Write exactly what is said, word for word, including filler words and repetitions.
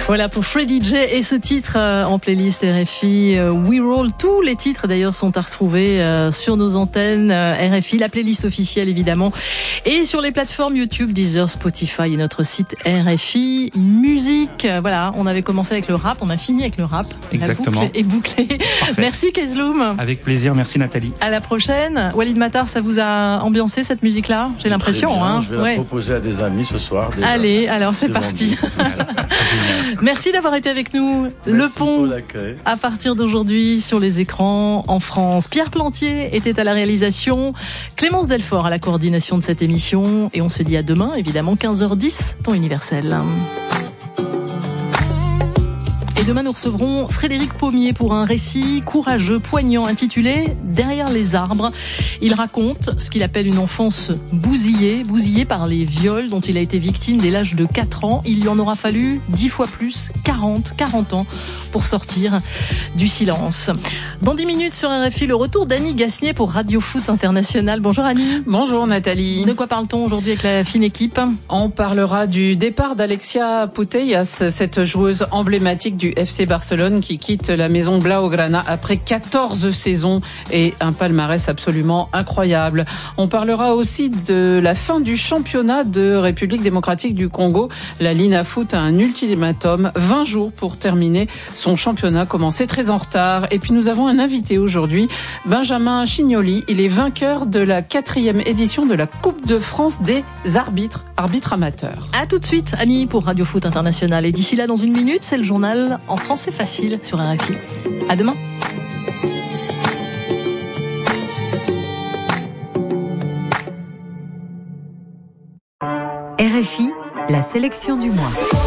Voilà pour Freddie J et ce titre euh, en playlist R F I euh, We Roll. Tous les titres d'ailleurs sont à retrouver euh, sur nos antennes euh, R F I, la playlist officielle évidemment, et sur les plateformes YouTube, Deezer, Spotify et notre site R F I Musique. Euh, voilà, on avait commencé avec le rap, on a fini avec le rap. Exactement. La boucle est bouclée. Merci Kezloum. Avec plaisir, merci Nathalie. À la prochaine. Walid Matar, ça vous a ambiancé cette musique-là? J'ai l'impression. Très bien, hein. je vais ouais. la proposer à des amis ce soir. Déjà. Allez, alors c'est, c'est parti. Merci d'avoir été avec nous. Merci le pont à partir d'aujourd'hui sur les écrans en France. Pierre Plantier était à la réalisation, Clémence Delfort à la coordination de cette émission, et on se dit à demain, évidemment, quinze heures dix, temps universel. Et demain, nous recevrons Frédéric Pommier pour un récit courageux, poignant, intitulé « Derrière les arbres ». Il raconte ce qu'il appelle une enfance bousillée, bousillée par les viols dont il a été victime dès l'âge de quatre ans. Il lui en aura fallu dix fois plus, quarante, quarante ans, pour sortir du silence. Dans dix minutes sur R F I, le retour d'Annie Gasnier pour Radio Foot International. Bonjour Annie. Bonjour Nathalie. De quoi parle-t-on aujourd'hui avec la fine équipe? On parlera du départ d'Alexia Putellas, cette joueuse emblématique du F C Barcelone qui quitte la maison Blaugrana après quatorze saisons et un palmarès absolument incroyable. On parlera aussi de la fin du championnat de République démocratique du Congo. La Linafoot a un ultimatum, vingt jours pour terminer son championnat, commencé très en retard. Et puis nous avons un invité aujourd'hui, Benjamin Chignoli. Il est vainqueur de la quatrième édition de la Coupe de France des arbitres, arbitres amateurs. À tout de suite Annie pour Radio Foot International. Et d'ici là, dans une minute, c'est le journal en français facile sur R F I. À demain. R F I, la sélection du mois.